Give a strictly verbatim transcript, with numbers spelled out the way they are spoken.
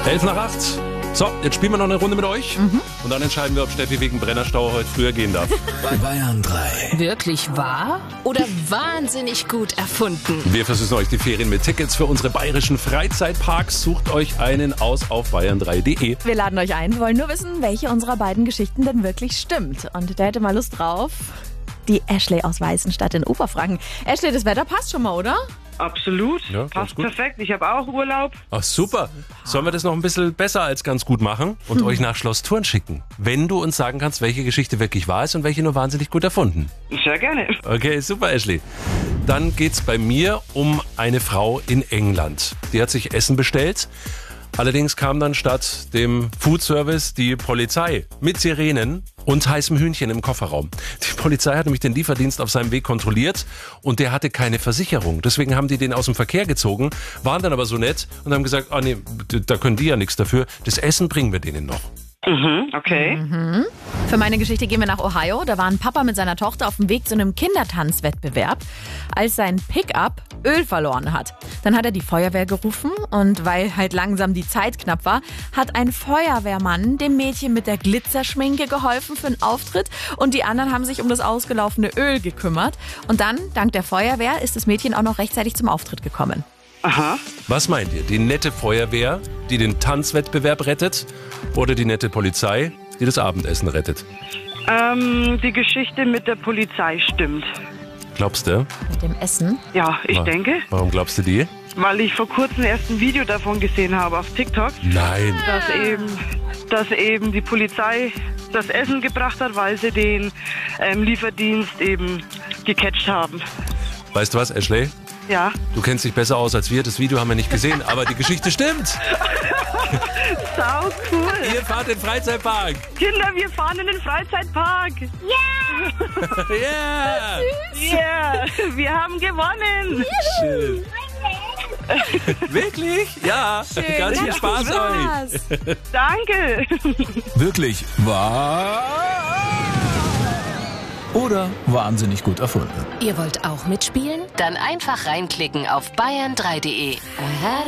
elf nach acht. So, jetzt spielen wir noch eine Runde mit euch. Mhm. Und dann entscheiden wir, ob Steffi wegen Brennerstau heute früher gehen darf. Bei Bayern drei. Wirklich wahr oder wahnsinnig gut erfunden? Wir versüßen euch die Ferien mit Tickets für unsere bayerischen Freizeitparks. Sucht euch einen aus auf bayern drei punkt de. Wir laden euch ein, wollen nur wissen, welche unserer beiden Geschichten denn wirklich stimmt. Und der hätte mal Lust drauf. Die Ashley aus Weißenstadt in Oberfranken. Ashley, das Wetter passt schon mal, oder? Absolut. Ja, passt gut. perfekt. Ich habe auch Urlaub. Ach, super. Sollen wir das noch ein bisschen besser als ganz gut machen und hm. euch nach Schloss Thurn schicken? Wenn du uns sagen kannst, welche Geschichte wirklich wahr ist und welche nur wahnsinnig gut erfunden. Sehr gerne. Okay, super, Ashley. Dann geht's bei mir um eine Frau in England. Die hat sich Essen bestellt. Allerdings kam dann statt dem Foodservice die Polizei mit Sirenen und heißem Hühnchen im Kofferraum. Die Polizei hat nämlich den Lieferdienst auf seinem Weg kontrolliert und der hatte keine Versicherung. Deswegen haben die den aus dem Verkehr gezogen, waren dann aber so nett und haben gesagt, ah nee, da können die ja nichts dafür. Das Essen bringen wir denen noch. Mhm, okay. Mhm. Für meine Geschichte gehen wir nach Ohio. Da war ein Papa mit seiner Tochter auf dem Weg zu einem Kindertanzwettbewerb, als sein Pickup Öl verloren hat. Dann hat er die Feuerwehr gerufen und weil halt langsam die Zeit knapp war, hat ein Feuerwehrmann dem Mädchen mit der Glitzerschminke geholfen für den Auftritt und die anderen haben sich um das ausgelaufene Öl gekümmert. Und dann, dank der Feuerwehr, ist das Mädchen auch noch rechtzeitig zum Auftritt gekommen. Aha. Was meint ihr? Die nette Feuerwehr, die den Tanzwettbewerb rettet, oder die nette Polizei, die das Abendessen rettet? Ähm, die Geschichte mit der Polizei stimmt. Glaubst du? Mit dem Essen? Ja, ich Wa- denke. Warum glaubst du die? Weil ich vor kurzem erst ein Video davon gesehen habe auf TikTok, Nein. dass eben, dass eben die Polizei das Essen gebracht hat, weil sie den ähm, Lieferdienst eben gecatcht haben. Weißt du was, Ashley? Ja. Du kennst dich besser aus als wir, das Video haben wir nicht gesehen, aber die Geschichte stimmt. Sau cool. Ihr fahrt in den Freizeitpark. Kinder, wir fahren in den Freizeitpark. Yeah! Yeah, wir haben gewonnen. Schön. Wirklich? Ja. Schön. Ganz viel Ganz Spaß viel euch. Spaß. Danke. Wirklich wahr? Oder wahnsinnig gut erfunden? Ihr wollt auch mitspielen? Dann einfach reinklicken auf bayern drei punkt de.